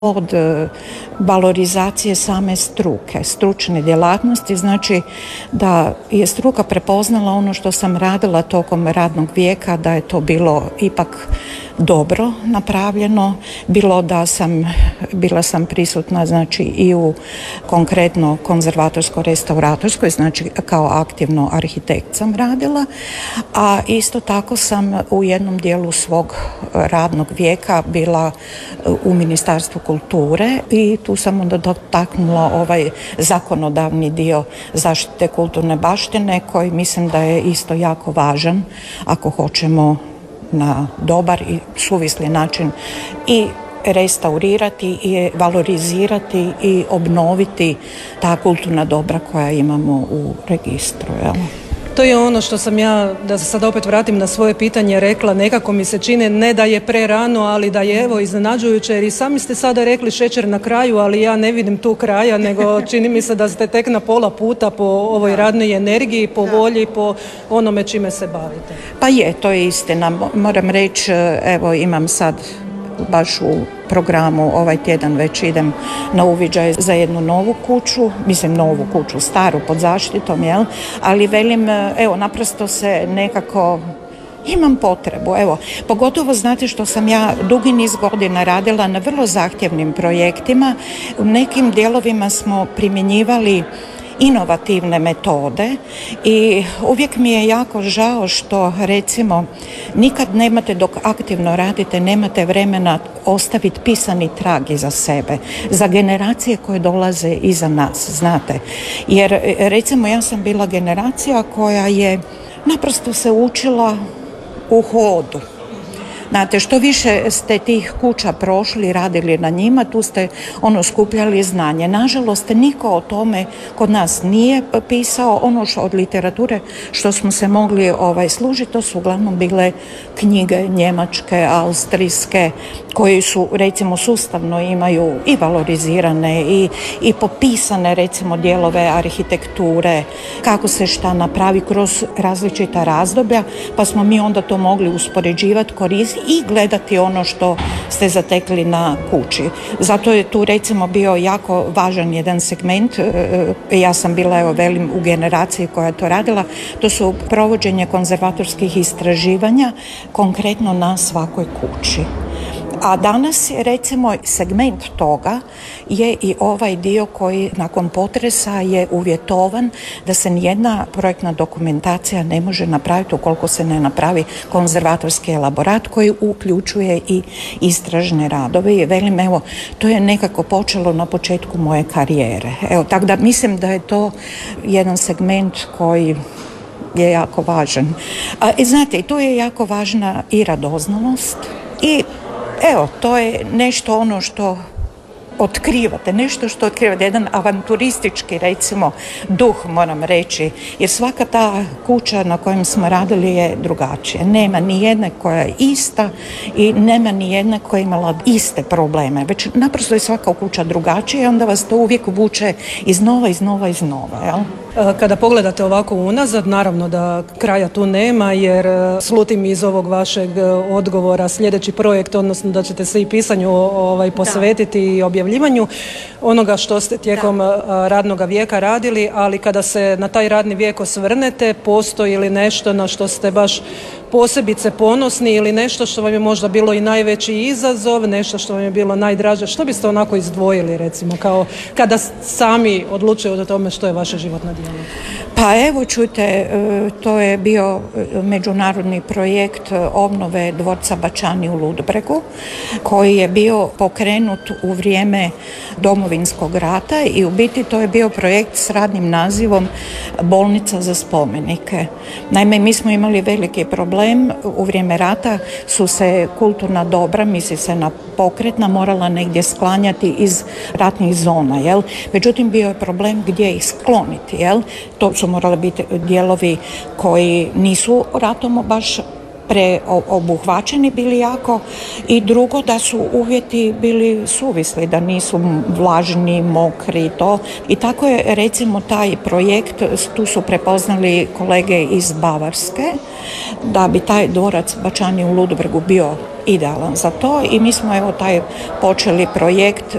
od valorizacije same struke, stručne djelatnosti, znači da je struka prepoznala ono što sam radila tokom radnog vijeka, da je to bilo ipak dobro napravljeno, bila sam prisutna znači i u konkretno konzervatorsko-restauratorskoj, znači kao aktivno arhitekt sam radila, a isto tako sam u jednom dijelu svog radnog vijeka bila u Ministarstvu kulture i tu sam onda dotaknula ovaj zakonodavni dio zaštite kulturne baštine koji mislim da je isto jako važan ako hoćemo na dobar i suvisli način i restaurirati i valorizirati i obnoviti ta kulturna dobra koja imamo u registru. Jel? To je ono što sam ja, da se sad opet vratim na svoje pitanje, rekla, nekako mi se čini ne da je prerano, ali da je evo iznenađujuće, jer i sami ste sada rekli šećer na kraju, ali ja ne vidim tu kraja, nego čini mi se da ste tek na pola puta po ovoj radnoj energiji, po volji, po onome čime se bavite. Pa je, to je istina. Moram reći, evo imam sad baš u programu ovaj tjedan već idem na uviđaj za jednu novu kuću, staru pod zaštitom, jel? Ali velim, evo naprosto se nekako imam potrebu, evo, pogotovo znate što sam ja dugi niz godina radila na vrlo zahtjevnim projektima, u nekim dijelovima smo primjenjivali inovativne metode i uvijek mi je jako žao što recimo nikad nemate dok aktivno radite, nemate vremena ostaviti pisani trag iza sebe, za generacije koje dolaze iza nas, znate. Jer recimo ja sam bila generacija koja je naprosto se učila u hodu. Znate, što više ste tih kuća prošli, radili na njima, tu ste skupljali znanje. Nažalost, niko o tome kod nas nije pisao. Ono što od literature što smo se mogli služiti, to su uglavnom bile knjige njemačke, austrijske, koji su recimo sustavno imaju i valorizirane i popisane recimo dijelove arhitekture, kako se šta napravi kroz različita razdoblja, pa smo mi onda to mogli uspoređivati, koristiti i gledati ono što ste zatekli na kući. Zato je tu recimo bio jako važan jedan segment, ja sam bila velim u generaciji koja je to radila, to su provođenje konzervatorskih istraživanja konkretno na svakoj kući. A danas je recimo segment toga je i ovaj dio koji nakon potresa je uvjetovan da se nijedna projektna dokumentacija ne može napraviti ukoliko se ne napravi konzervatorski elaborat koji uključuje i istražne radove. I velim, evo, to je nekako počelo na početku moje karijere. Evo, tako da mislim da je to jedan segment koji je jako važan. Znate, i tu je jako važna i radoznalost i evo, to je nešto ono što otkrivate, jedan avanturistički recimo duh, moram reći, jer svaka ta kuća na kojem smo radili je drugačija. Nema ni jedne koja je ista i nema ni jedne koja je imala iste probleme, već naprosto je svaka kuća drugačija i onda vas to uvijek vuče iznova, jel? Kada pogledate ovako unazad, naravno da kraja tu nema, jer slutim iz ovog vašeg odgovora sljedeći projekt, odnosno da ćete se i pisanju posvetiti i objavljivanju onoga što ste tijekom radnog vijeka radili, ali kada se na taj radni vijek osvrnete, postoji li nešto na što ste baš posebice ponosni ili nešto što vam je možda bilo i najveći izazov, nešto što vam je bilo najdraže, što biste onako izdvojili recimo kao kada sami odlučujete o tome što je vaše životno djelo? Pa evo čujte, to je bio međunarodni projekt obnove dvorca Bačani u Ludbregu koji je bio pokrenut u vrijeme Domovinskog rata i u biti to je bio projekt s radnim nazivom Bolnica za spomenike. Naime, mi smo imali veliki problem, u vrijeme rata su se kulturna dobra, misli se na pokretna, morala negdje sklanjati iz ratnih zona, jel? Međutim, bio je problem gdje ih skloniti, jel? To su morali biti dijelovi koji nisu ratom baš preobuhvaćeni bili jako i drugo da su uvjeti bili suvisli, da nisu vlažni, mokri to. I tako je recimo taj projekt, tu su prepoznali kolege iz Bavarske, da bi taj dvorac Bačani u Ludbregu bio idealan za to i mi smo evo taj počeli projekt